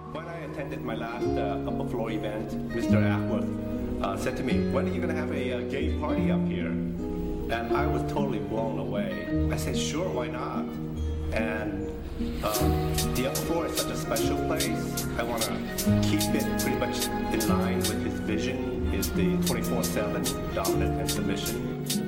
When I attended my last upper floor event, Mr. Ackworth said to me, "When are you going to have a gay party up here?" And I was totally blown away. I said, "Sure, why not?" And the upper floor is such a special place. I want to keep it pretty much in line with his vision, is the 24/7 dominant and submission.